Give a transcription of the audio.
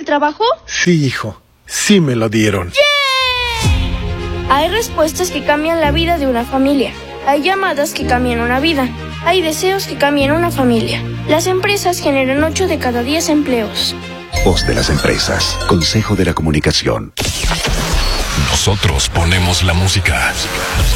trabajo? Sí, hijo. Sí me lo dieron. ¡Yeah! Hay respuestas que cambian la vida de una familia. Hay llamadas que cambian una vida. Hay deseos que cambian una familia. Las empresas generan 8 de cada 10 empleos. Voz de las empresas. Consejo de la Comunicación. Nosotros ponemos la música.